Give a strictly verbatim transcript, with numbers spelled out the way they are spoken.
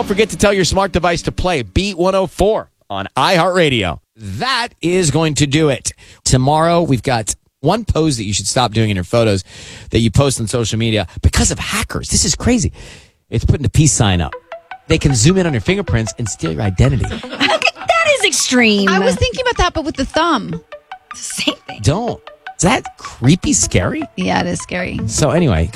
don't forget to tell your smart device to play Beat one oh four on iHeartRadio. That is going to do it. Tomorrow, we've got one pose that you should stop doing in your photos that you post on social media because of hackers. This is crazy. It's putting a peace sign up. They can zoom in on your fingerprints and steal your identity. That is extreme. I was thinking about that, but with the thumb. Same thing. Don't. Is that creepy scary? Yeah, it is scary. So anyway,